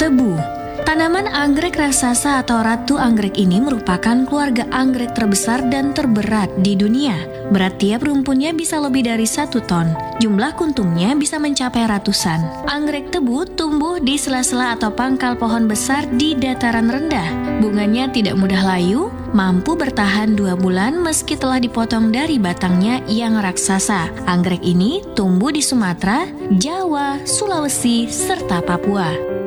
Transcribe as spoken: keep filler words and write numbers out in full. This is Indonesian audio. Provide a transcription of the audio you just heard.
Tebu. Tanaman anggrek raksasa atau ratu anggrek ini merupakan keluarga anggrek terbesar dan terberat di dunia. Berat tiap rumpunnya bisa lebih dari satu ton. Jumlah kuntumnya bisa mencapai ratusan. Anggrek tebu tumbuh di sela-sela atau pangkal pohon besar di dataran rendah. Bunganya tidak mudah layu, mampu bertahan dua bulan meski telah dipotong dari batangnya yang raksasa. Anggrek ini tumbuh di Sumatera, Jawa, Sulawesi, serta Papua.